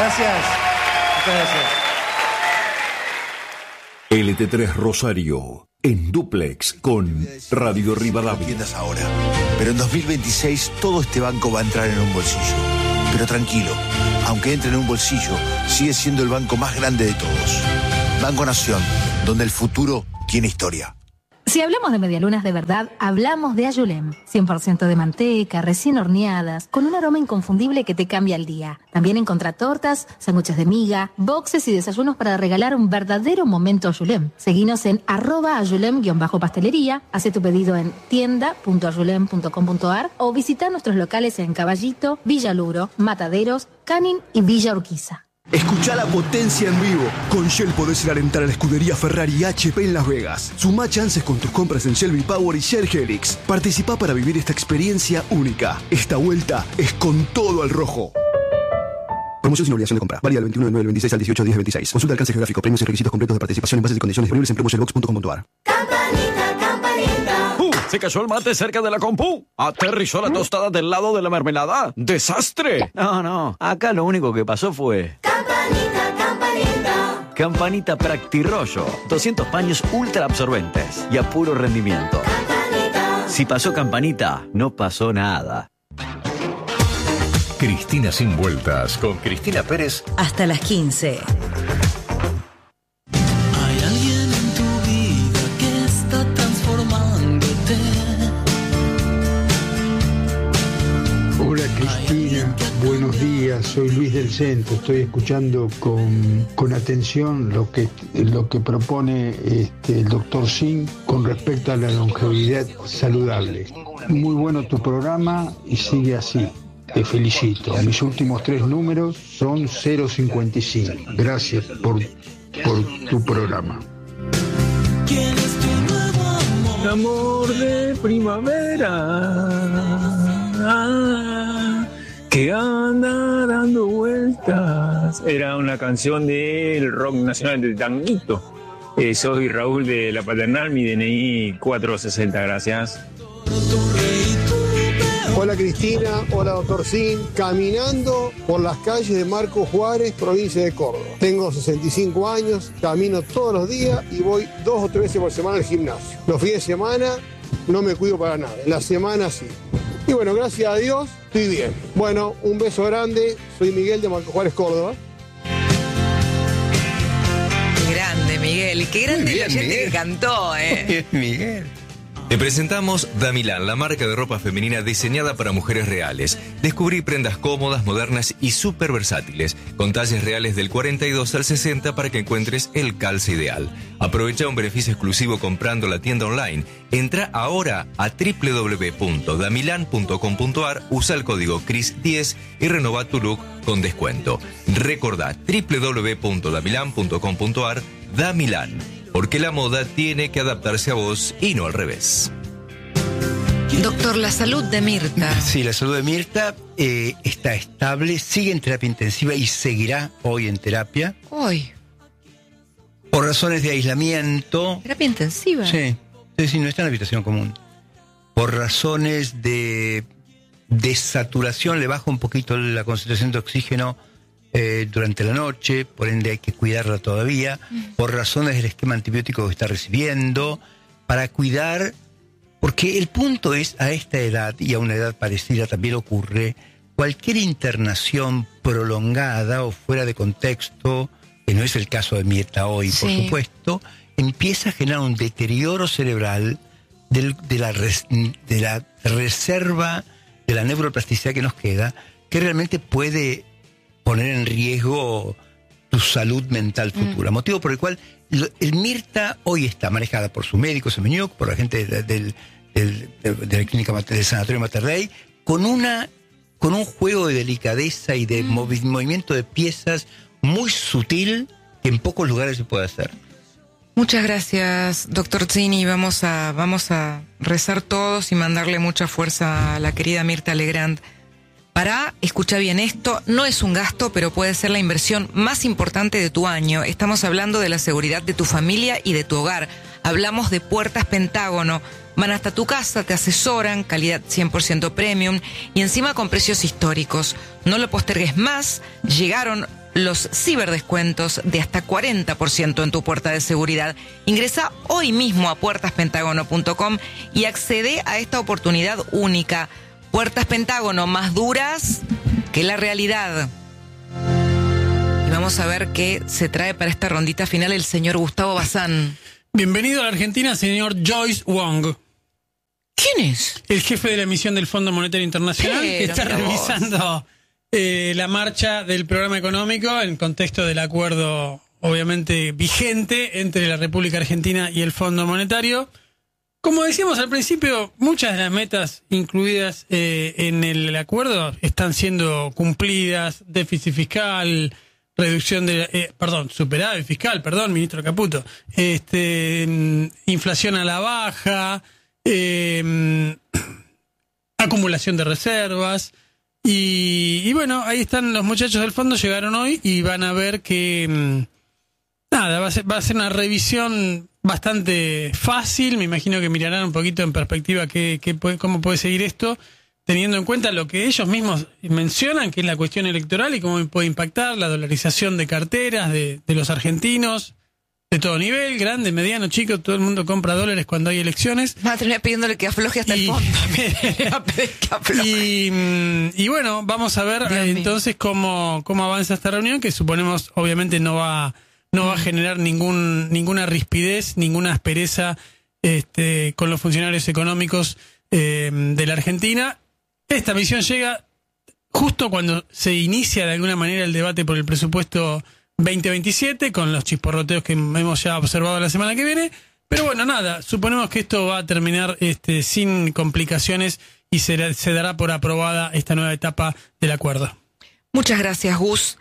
Gracias. Muchas gracias. LT3 Rosario, en dúplex con Radio Rivadavia. Tiendas ahora, pero en 2026 todo este banco va a entrar en un bolsillo. Pero tranquilo, aunque entre en un bolsillo, sigue siendo el banco más grande de todos. Banco Nación, donde el futuro tiene historia. Si hablamos de medialunas de verdad, hablamos de Ayulem. 100% de manteca, recién horneadas, con un aroma inconfundible que te cambia el día. También encontrá tortas, sándwiches de miga, boxes y desayunos para regalar un verdadero momento Ayulem. Seguinos en @ayulem_pastelería, hace tu pedido en tienda.ayulem.com.ar o visita nuestros locales en Caballito, Villa Luro, Mataderos, Canin y Villa Urquiza. Escuchá la potencia en vivo. Con Shell podés ir a alentar a la escudería Ferrari HP en Las Vegas. Sumá chances con tus compras en Shell V-Power y Shell Helix. Participá para vivir esta experiencia única. Esta vuelta es con todo al rojo. Promoción sin obligación de compra. Válida del 21 de 9 del 26 al 18 de 10 del 26. Consulta alcance geográfico, premios y requisitos completos de participación en bases y condiciones disponibles en promoshellbox.com.ar. Campanita, campanita. Se cayó el mate cerca de la compu. Aterrizó la tostada del lado de la mermelada. ¡Desastre! No. Acá lo único que pasó fue... Campanita, campanita. Campanita Practirollo. 200 paños ultra absorbentes y a puro rendimiento. Campanita. Si pasó Campanita, no pasó nada. Cristina sin vueltas con Cristina Pérez. Hasta las 15. Hay alguien en tu vida que está transformándote. Hola Cristina, buenos días, soy Luis del Centro, estoy escuchando con atención lo que propone el doctor Sin con respecto a la longevidad saludable. Muy bueno tu programa y sigue así. Te felicito. Mis últimos 3 números son 055. Gracias por tu programa. ¿Quién es tu nuevo amor? Amor de primavera que anda dando vueltas. Era una canción del rock nacional de Tanguito. Soy Raúl de La Paternal, mi DNI 460, gracias. Hola Cristina, hola doctor Sin, caminando por las calles de Marco Juárez, provincia de Córdoba. Tengo 65 años, camino todos los días y voy 2 o 3 veces por semana al gimnasio. Los fines de semana no me cuido para nada, la semana sí. Y bueno, gracias a Dios, estoy bien. Bueno, un beso grande, soy Miguel de Marco Juárez, Córdoba. Qué grande, Miguel, qué grande el oyente que cantó, Miguel. Te presentamos Damilan, la marca de ropa femenina diseñada para mujeres reales. Descubrí prendas cómodas, modernas y súper versátiles, con talles reales del 42 al 60 para que encuentres el calce ideal. Aprovecha un beneficio exclusivo comprando la tienda online. Entra ahora a www.damilan.com.ar, usa el código CRIS10 y renova tu look con descuento. Recordá www.damilan.com.ar, Damilan. Porque la moda tiene que adaptarse a vos y no al revés. Doctor, la salud de Mirta. Sí, la salud de Mirta está estable, sigue en terapia intensiva y seguirá hoy en terapia. Hoy. Por razones de aislamiento. ¿Terapia intensiva? Sí, no está en la habitación común. Por razones de saturación le baja un poquito la concentración de oxígeno durante la noche, por ende hay que cuidarla todavía, por razones del esquema antibiótico que está recibiendo, para cuidar, porque el punto es, a esta edad y a una edad parecida también ocurre, cualquier internación prolongada o fuera de contexto, que no es el caso de Mirta hoy, por supuesto, empieza a generar un deterioro cerebral de la reserva de la neuroplasticidad que nos queda, que realmente puede poner en riesgo tu salud mental futura. Motivo por el cual el Mirta hoy está manejada por su médico Semeñuc, por la gente de la clínica del Sanatorio Mater Dei, con un juego de delicadeza y de movimiento de piezas muy sutil que en pocos lugares se puede hacer. Muchas gracias, doctor Zini. Vamos a rezar todos y mandarle mucha fuerza a la querida Mirta Legrand. Escucha bien esto, no es un gasto, pero puede ser la inversión más importante de tu año. Estamos hablando de la seguridad de tu familia y de tu hogar. Hablamos de Puertas Pentágono. Van hasta tu casa, te asesoran, calidad 100% premium y encima con precios históricos. No lo postergues más, llegaron los ciberdescuentos de hasta 40% en tu puerta de seguridad. Ingresa hoy mismo a puertaspentagono.com y accede a esta oportunidad única. Puertas Pentágono, más duras que la realidad. Y vamos a ver qué se trae para esta rondita final el señor Gustavo Bazán. Bienvenido a la Argentina, señor Joyce Wong. ¿Quién es? El jefe de la misión del Fondo Monetario Internacional, que está revisando la marcha del programa económico en contexto del acuerdo, obviamente, vigente entre la República Argentina y el Fondo Monetario. Como decíamos al principio, muchas de las metas incluidas en el acuerdo están siendo cumplidas. Déficit fiscal, reducción de... superávit fiscal, ministro Caputo. Inflación a la baja, acumulación de reservas. Y bueno, ahí están los muchachos del fondo, llegaron hoy y van a ver que... va a ser una revisión bastante fácil. Me imagino que mirarán un poquito en perspectiva cómo puede seguir esto, teniendo en cuenta lo que ellos mismos mencionan, que es la cuestión electoral y cómo puede impactar la dolarización de carteras de los argentinos, de todo nivel, grande, mediano, chico. Todo el mundo compra dólares cuando hay elecciones. Va a terminar pidiéndole que afloje hasta el fondo. Y bueno, vamos a ver entonces cómo avanza esta reunión, que suponemos obviamente no va a generar ninguna rispidez, ninguna aspereza con los funcionarios económicos de la Argentina. Esta misión llega justo cuando se inicia de alguna manera el debate por el presupuesto 2027, con los chisporroteos que hemos ya observado la semana que viene. Pero bueno, nada, suponemos que esto va a terminar sin complicaciones y se dará por aprobada esta nueva etapa del acuerdo. Muchas gracias, Gus.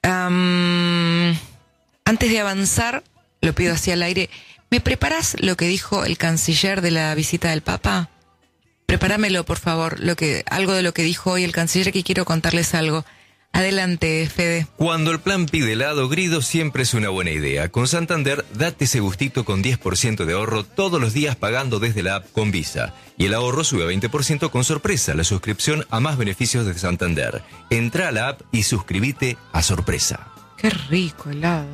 Antes de avanzar, lo pido así al aire, ¿me preparás lo que dijo el canciller de la visita del Papa? Prepáramelo, por favor, algo de lo que dijo hoy el canciller, que quiero contarles algo. Adelante, Fede. Cuando el plan pide helado, Grido siempre es una buena idea. Con Santander, date ese gustito con 10% de ahorro todos los días pagando desde la app con Visa. Y el ahorro sube a 20% con Sorpresa, la suscripción a más beneficios de Santander. Entra a la app y suscríbete a Sorpresa. Qué rico helado.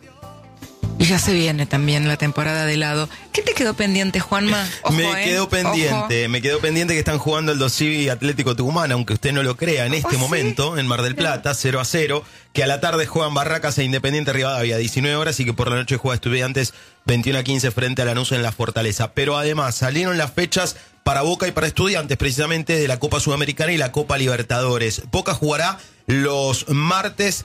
Y ya se viene también la temporada de helado. ¿Qué te quedó pendiente, Juanma? Ojo, me quedó pendiente que están jugando el Dosivi Atlético Tucumán, aunque usted no lo crea, en este momento, en Mar del Plata, 0-0, que a la tarde juegan Barracas e Independiente Rivadavia, 19 horas, y que por la noche juega Estudiantes 21-15 frente a Lanús en la Fortaleza. Pero además salieron las fechas para Boca y para Estudiantes, precisamente de la Copa Sudamericana y la Copa Libertadores. Boca jugará los martes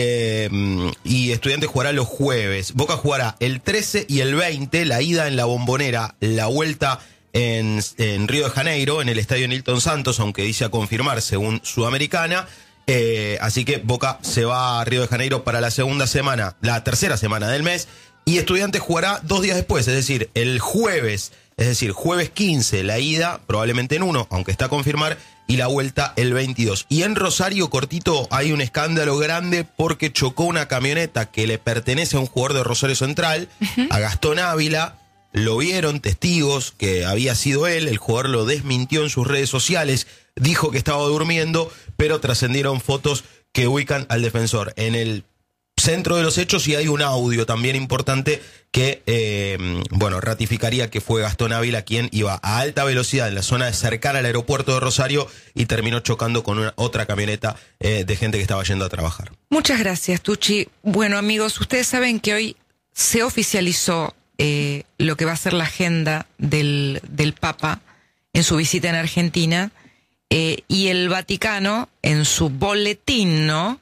y Estudiantes jugará los jueves. Boca jugará el 13 y el 20, la ida en la Bombonera, la vuelta en Río de Janeiro, en el estadio Nilton Santos, aunque dice a confirmar según Sudamericana. Así que Boca se va a Río de Janeiro para la tercera semana del mes, y Estudiantes jugará 2 días después, es decir, el jueves. Es decir, jueves 15, la ida, probablemente en 1, aunque está a confirmar, y la vuelta el 22. Y en Rosario, cortito, hay un escándalo grande porque chocó una camioneta que le pertenece a un jugador de Rosario Central, a Gastón Ávila. Lo vieron testigos que había sido él, el jugador lo desmintió en sus redes sociales, dijo que estaba durmiendo, pero trascendieron fotos que ubican al defensor en el centro de los hechos, y hay un audio también importante que, ratificaría que fue Gastón Ávila quien iba a alta velocidad en la zona cercana al aeropuerto de Rosario y terminó chocando con otra camioneta de gente que estaba yendo a trabajar. Muchas gracias, Tucci. Bueno, amigos, ustedes saben que hoy se oficializó lo que va a ser la agenda del Papa en su visita en Argentina, y el Vaticano en su boletín, ¿no?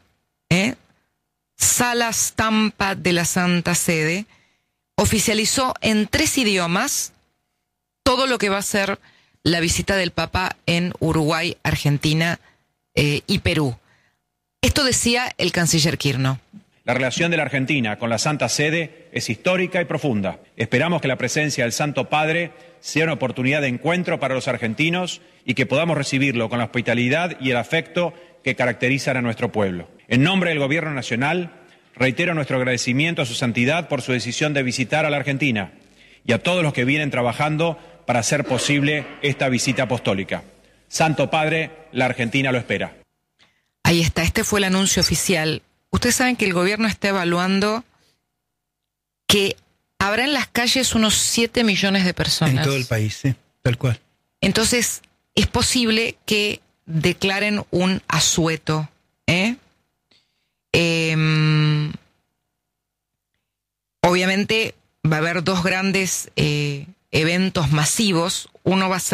Sala Stampa de la Santa Sede, oficializó en 3 idiomas todo lo que va a ser la visita del Papa en Uruguay, Argentina y Perú. Esto decía el canciller Quirno. La relación de la Argentina con la Santa Sede es histórica y profunda. Esperamos que la presencia del Santo Padre sea una oportunidad de encuentro para los argentinos y que podamos recibirlo con la hospitalidad y el afecto que caracterizan a nuestro pueblo. En nombre del Gobierno Nacional, reitero nuestro agradecimiento a su santidad por su decisión de visitar a la Argentina y a todos los que vienen trabajando para hacer posible esta visita apostólica. Santo Padre, la Argentina lo espera. Ahí está, este fue el anuncio oficial Ustedes saben que el gobierno está evaluando que habrá en las calles unos 7 millones de personas. En todo el país, sí, tal cual. Entonces, es posible que declaren un asueto, obviamente va a haber dos grandes eventos masivos. Uno va a ser